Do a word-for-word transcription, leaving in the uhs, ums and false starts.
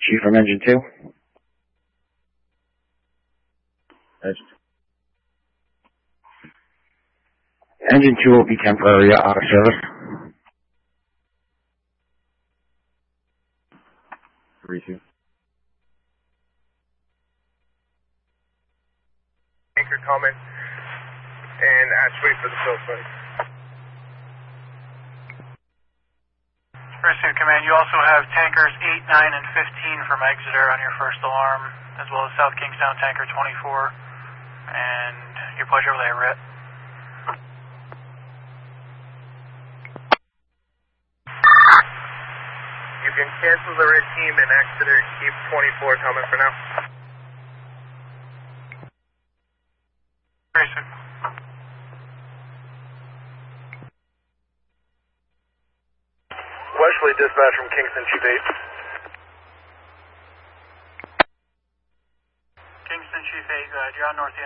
Chief from Engine two. Engine Engine two will be temporary out of service. three two. Anchor comment and actually for the fill site. Pursuit Command, you also have tankers eight, nine, and fifteen from Exeter on your first alarm, as well as South Kingstown tanker twenty-four. And your pleasure over there, Rhett. You can cancel the red team and Exeter, keep twenty-four coming for now. Pursuit. Wesley, dispatch from Kingston, Chief eight. Kingston Chief eight, uh, you're on North